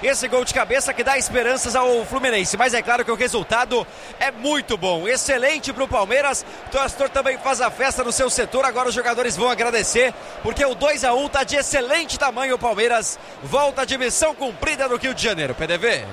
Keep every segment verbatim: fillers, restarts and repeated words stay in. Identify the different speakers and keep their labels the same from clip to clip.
Speaker 1: esse gol de cabeça que dá esperanças ao Fluminense. Mas é claro que o resultado é muito bom, excelente para o Palmeiras. O torcedor também faz a festa no seu setor. Agora os jogadores vão agradecer, porque o dois a um está de excelente tamanho. O Palmeiras volta de missão cumprida no Rio de Janeiro. P D V.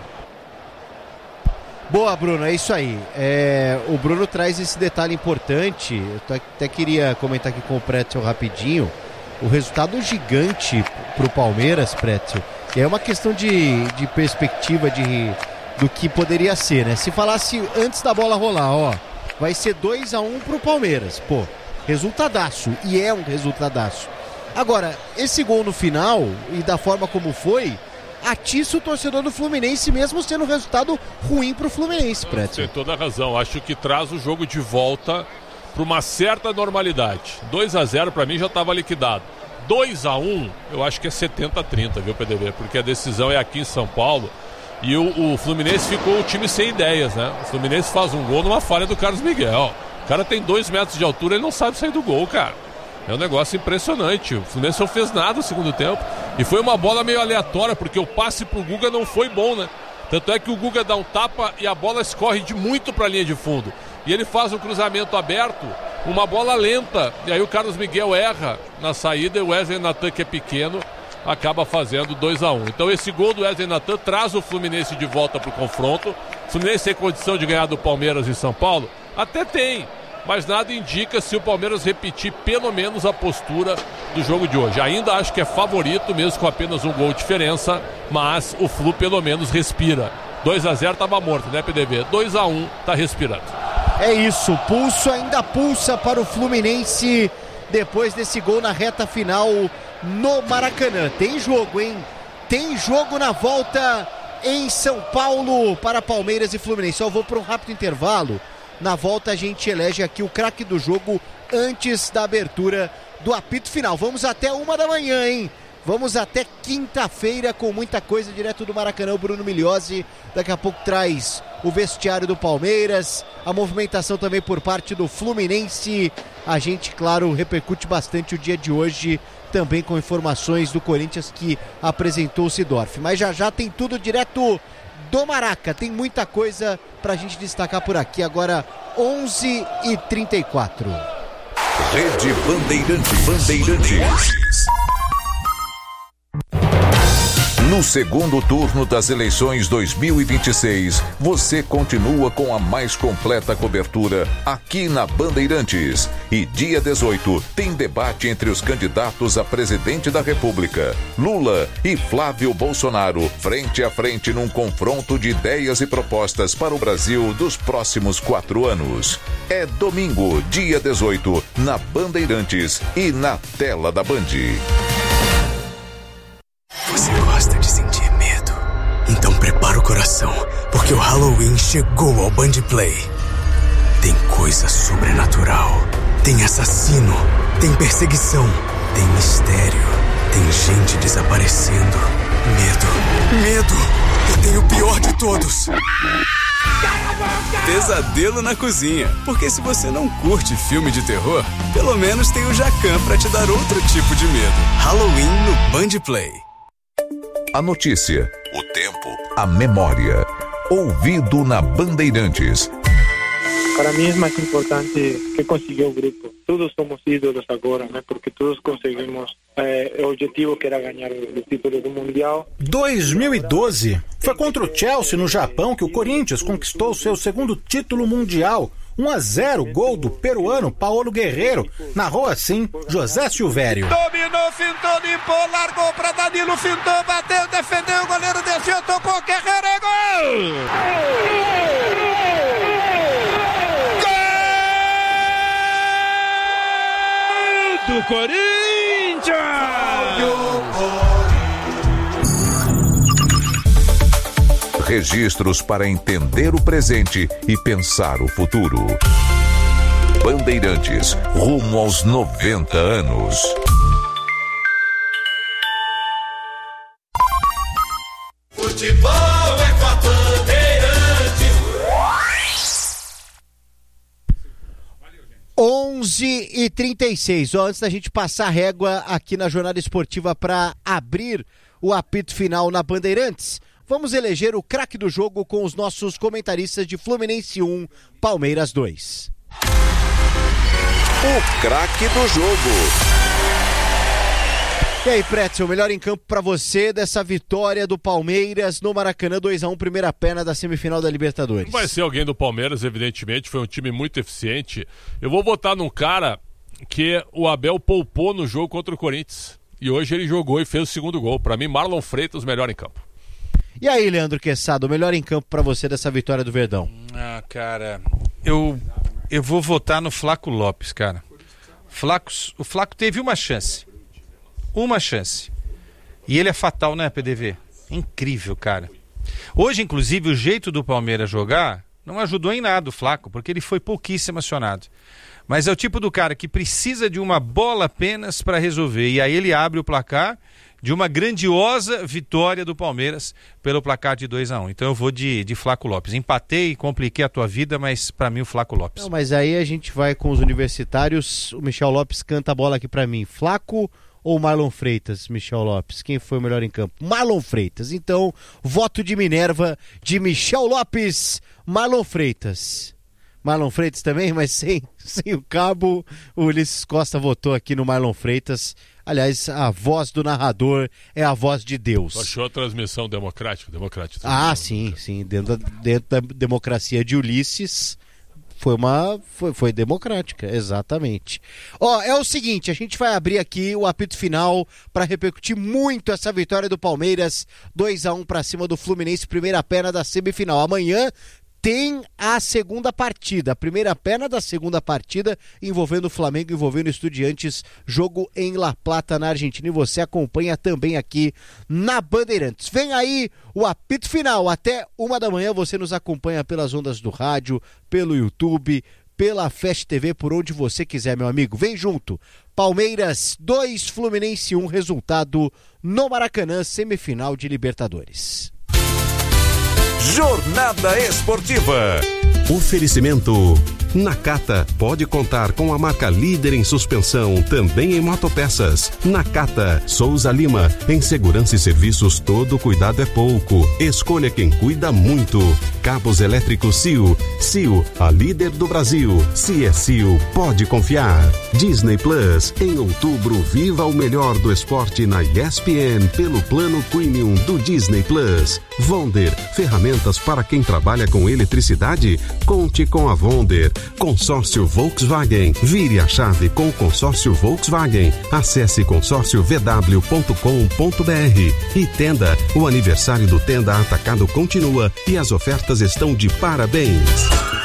Speaker 2: Boa, Bruno, é isso aí. É, o Bruno traz esse detalhe importante. Eu até queria comentar aqui com o Pretzel rapidinho. O resultado gigante para o Palmeiras, Pretzel, é uma questão de, de perspectiva de, do que poderia ser, né? Se falasse antes da bola rolar, ó, vai ser dois a um para o Palmeiras. Pô, resultadaço, e é um resultadaço. Agora, esse gol no final, e da forma como foi, atiça o torcedor do Fluminense, mesmo sendo um resultado ruim pro Fluminense, Pretzel.
Speaker 3: Tem toda a razão, acho que traz o jogo de volta para uma certa normalidade. dois a zero para mim já estava liquidado. dois a um eu acho que é setenta a trinta, viu, P D V? Porque a decisão é aqui em São Paulo e o, o Fluminense ficou o time sem ideias, né? O Fluminense faz um gol numa falha do Carlos Miguel. O cara tem dois metros de altura, ele não sabe sair do gol, cara. É um negócio impressionante. O Fluminense não fez nada no segundo tempo. E foi uma bola meio aleatória, porque o passe pro Guga não foi bom, né? Tanto é que o Guga dá um tapa e a bola escorre de muito pra linha de fundo. E ele faz um cruzamento aberto, uma bola lenta. E aí o Carlos Miguel erra na saída e o Wesley Natan, que é pequeno, acaba fazendo dois a um. Então esse gol do Wesley Natan traz o Fluminense de volta pro confronto. O Fluminense tem condição de ganhar do Palmeiras em São Paulo? Até tem. Mas nada indica se o Palmeiras repetir pelo menos a postura do jogo de hoje. Ainda acho que é favorito, mesmo com apenas um gol de diferença, mas o Flu pelo menos respira. dois a zero estava morto, né, P D V? dois a um está respirando.
Speaker 2: É isso, pulso ainda pulsa para o Fluminense depois desse gol na reta final no Maracanã. Tem jogo, hein? Tem jogo na volta em São Paulo para Palmeiras e Fluminense. Só vou para um rápido intervalo. Na volta a gente elege aqui o craque do jogo antes da abertura do apito final. Vamos até uma da manhã, hein? Vamos até quinta-feira com muita coisa direto do Maracanã. O Bruno Migliozzi daqui a pouco traz o vestiário do Palmeiras, a movimentação também por parte do Fluminense. A gente, claro, repercute bastante o dia de hoje, também com informações do Corinthians que apresentou o Seedorf. Mas já já tem tudo direto do Maraca, tem muita coisa pra gente destacar por aqui. Agora onze e trinta e quatro.
Speaker 4: Rede Bandeirantes. Bandeirantes. No segundo turno das eleições dois mil e vinte e seis, você continua com a mais completa cobertura aqui na Bandeirantes. E dia dezoito tem debate entre os candidatos a presidente da República, Lula e Flávio Bolsonaro, frente a frente num confronto de ideias e propostas para o Brasil dos próximos quatro anos. É domingo, dia dezoito, na Bandeirantes e na tela da Band.
Speaker 5: Você gosta de sentir medo? Então prepara o coração, porque o Halloween chegou ao Band Play. Tem coisa sobrenatural, tem assassino, tem perseguição, tem mistério, tem gente desaparecendo. Medo, medo, e tem o pior de todos. Pesadelo na cozinha, porque se você não curte filme de terror, pelo menos tem o Jacan pra te dar outro tipo de medo. Halloween no Band Play.
Speaker 4: A notícia, o tempo, a memória. Ouvido na Bandeirantes.
Speaker 6: Para mim é mais importante que conseguir o grupo. Todos somos ídolos agora, né? Porque todos conseguimos é, o objetivo que era ganhar o título do Mundial.
Speaker 7: dois mil e doze foi contra o Chelsea no Japão que o Corinthians conquistou seu segundo título mundial. um a zero, gol do peruano Paulo Guerreiro. Narrou assim José Silvério.
Speaker 8: Dominou, fintou, limpou, largou pra Danilo, fintou, bateu, defendeu, o goleiro desceu, tocou, Guerreiro, é gol! Gol do Corinthians!
Speaker 4: Registros para entender o presente e pensar o futuro. Bandeirantes, rumo aos noventa anos.
Speaker 8: Futebol é com a Bandeirantes.
Speaker 2: onze e trinta e seis. Ó, antes da gente passar a régua aqui na jornada esportiva para abrir o apito final na Bandeirantes, vamos eleger o craque do jogo com os nossos comentaristas de Fluminense um, Palmeiras dois.
Speaker 4: O craque do jogo.
Speaker 2: E aí, Pretzel, melhor em campo pra você dessa vitória do Palmeiras no Maracanã, dois a um, primeira perna da semifinal da Libertadores.
Speaker 3: Não vai ser alguém do Palmeiras, evidentemente, foi um time muito eficiente. Eu vou votar num cara que o Abel poupou no jogo contra o Corinthians. E hoje ele jogou e fez o segundo gol. Pra mim, Marlon Freitas, melhor em campo.
Speaker 2: E aí, Leandro Quezado, melhor em campo pra você dessa vitória do Verdão?
Speaker 8: Ah, cara, eu, eu vou votar no Flaco Lopes, cara. Flaco, o Flaco teve uma chance. Uma chance. E ele é fatal, né, P D V? Incrível, cara. Hoje, inclusive, o jeito do Palmeiras jogar não ajudou em nada o Flaco, porque ele foi pouquíssimo acionado. Mas é o tipo do cara que precisa de uma bola apenas para resolver. E aí ele abre o placar de uma grandiosa vitória do Palmeiras pelo placar de dois a um. Então eu vou de, de Flaco Lopes. Empatei, compliquei a tua vida, mas para mim o Flaco Lopes.
Speaker 2: Não, mas aí a gente vai com os universitários. O Michel Lopes canta a bola aqui para mim. Flaco ou Marlon Freitas, Michel Lopes? Quem foi o melhor em campo? Marlon Freitas. Então, voto de Minerva de Michel Lopes, Marlon Freitas. Marlon Freitas também, mas sem, sem o cabo. O Ulisses Costa votou aqui no Marlon Freitas. Aliás, a voz do narrador é a voz de Deus.
Speaker 3: Achou a transmissão democrática? democrática
Speaker 2: ah, sim, sim. Dentro da, dentro da democracia de Ulisses, foi uma foi, foi democrática, exatamente. Ó, é o seguinte, a gente vai abrir aqui o apito final para repercutir muito essa vitória do Palmeiras, dois a um para cima do Fluminense, primeira perna da semifinal. Amanhã tem a segunda partida, a primeira perna da segunda partida envolvendo o Flamengo, envolvendo Estudiantes, jogo em La Plata, na Argentina, e você acompanha também aqui na Bandeirantes. Vem aí o apito final, até uma da manhã você nos acompanha pelas ondas do rádio, pelo YouTube, pela Fast T V, por onde você quiser, meu amigo. Vem junto. Palmeiras dois, Fluminense um, resultado no Maracanã, semifinal de Libertadores.
Speaker 4: Jornada Esportiva.
Speaker 9: Oferecimento. Nakata pode contar com a marca líder em suspensão, também em motopeças. Nakata, Souza Lima, em segurança e serviços todo cuidado é pouco. Escolha quem cuida muito. Cabos elétricos C I O. C I O, a líder do Brasil. Se é C I O, pode confiar. Disney Plus, em outubro viva o melhor do esporte na E S P N pelo plano premium do Disney Plus. Vonder, ferramentas para quem trabalha com eletricidade? Conte com a Vonder. Consórcio Volkswagen. Vire a chave com o consórcio Volkswagen. Acesse consórcio v w ponto com ponto b r. E Tenda, o aniversário do Tenda Atacado continua e as ofertas estão de parabéns.